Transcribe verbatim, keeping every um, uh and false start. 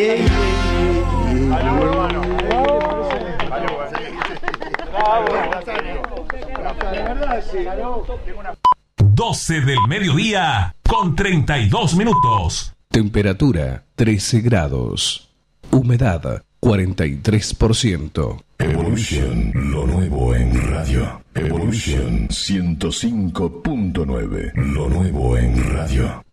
Salud, hermano. doce del mediodía con treinta y dos minutos. Temperatura trece grados. Humedad cuarenta y tres por ciento. Evolution, lo nuevo en radio. Evolution ciento cinco punto nueve, lo nuevo en radio.